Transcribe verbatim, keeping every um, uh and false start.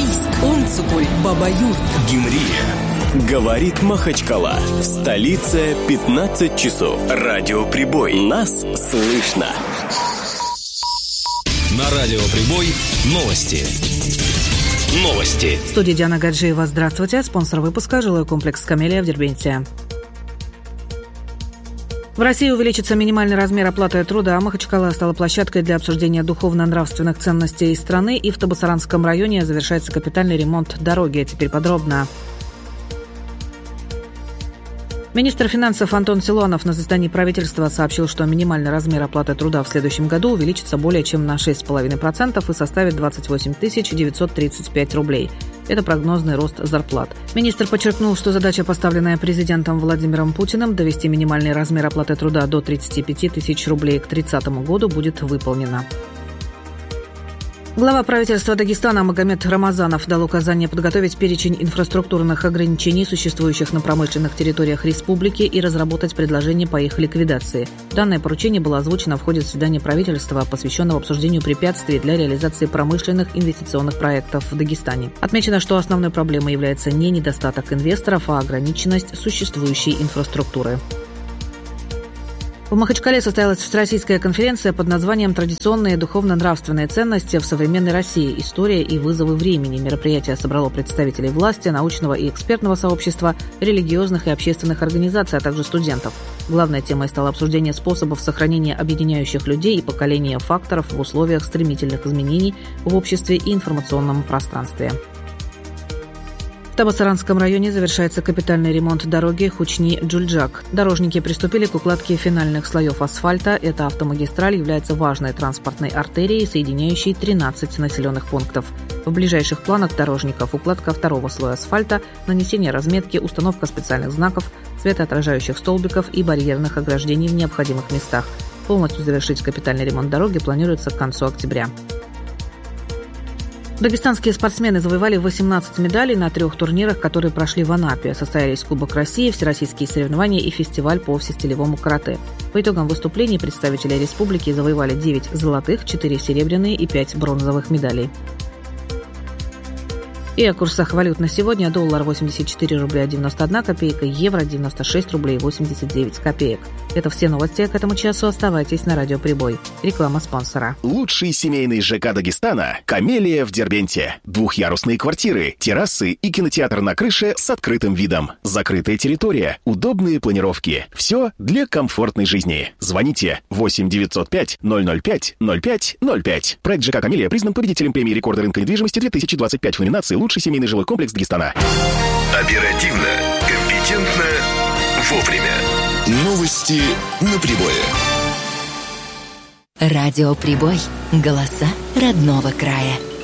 Бийск, Онцополь, Баба-Юрт, Гюмри. Говорит Махачкала. В столице пятнадцать часов. Радио Прибой. Нас слышно. На Радио Прибой новости. Новости. В студии Диана Гаджиева. Здравствуйте. Спонсор выпуска — жилой комплекс «Камелия» в Дербенте. В России увеличится минимальный размер оплаты труда. Махачкала стала площадкой для обсуждения духовно-нравственных ценностей страны, и в Табасаранском районе завершается капитальный ремонт дороги. Теперь подробно. Министр финансов Антон Силуанов на заседании правительства сообщил, что минимальный размер оплаты труда в следующем году увеличится более чем на шесть целых пять десятых процента и составит двадцать восемь тысяч девятьсот тридцать пять рублей. Это прогнозный рост зарплат. Министр подчеркнул, что задача, поставленная президентом Владимиром Путиным, довести минимальный размер оплаты труда до тридцати пяти тысяч рублей к тридцатому году, будет выполнена. Глава правительства Дагестана Магомед Рамазанов дал указание подготовить перечень инфраструктурных ограничений, существующих на промышленных территориях республики, и разработать предложение по их ликвидации. Данное поручение было озвучено в ходе заседания правительства, посвященного обсуждению препятствий для реализации промышленных инвестиционных проектов в Дагестане. Отмечено, что основной проблемой является не недостаток инвесторов, а ограниченность существующей инфраструктуры. В Махачкале состоялась всероссийская конференция под названием «Традиционные духовно-нравственные ценности в современной России. История и вызовы времени». Мероприятие собрало представителей власти, научного и экспертного сообщества, религиозных и общественных организаций, а также студентов. Главной темой стало обсуждение способов сохранения объединяющих людей и поколения факторов в условиях стремительных изменений в обществе и информационном пространстве. В Табасаранском районе завершается капитальный ремонт дороги Хучни-Джульджак. Дорожники приступили к укладке финальных слоев асфальта. Эта автомагистраль является важной транспортной артерией, соединяющей тринадцать населенных пунктов. В ближайших планах дорожников укладка второго слоя асфальта, нанесение разметки, установка специальных знаков, светоотражающих столбиков и барьерных ограждений в необходимых местах. Полностью завершить капитальный ремонт дороги планируется к концу октября. Дагестанские спортсмены завоевали восемнадцать медалей на трех турнирах, которые прошли в Анапе. Состоялись Кубок России, всероссийские соревнования и фестиваль по всестилевому карате. По итогам выступлений представители республики завоевали девять золотых, четыре серебряные и пять бронзовых медалей. И о курсах валют на сегодня. Доллар восемьдесят четыре рубля девяносто одна копейка, евро девяносто шесть рублей восемьдесят девять копеек. Это все новости к этому часу. Оставайтесь на Радио Прибой. Реклама спонсора. Лучший семейный ЖК Дагестана – «Камелия» в Дербенте. Двухъярусные квартиры, террасы и кинотеатр на крыше с открытым видом. Закрытая территория, удобные планировки. Все для комфортной жизни. Звоните восемь девятьсот пять ноль ноль пять ноль пять ноль пять. Проект ЖК «Камелия» признан победителем премии рекорда рынка недвижимости две тысячи двадцать пять в номинации «Лучший семейный жилой комплекс Дагестана». Оперативно, компетентно, вовремя. Новости на Прибое. Радио Прибой. Голоса родного края.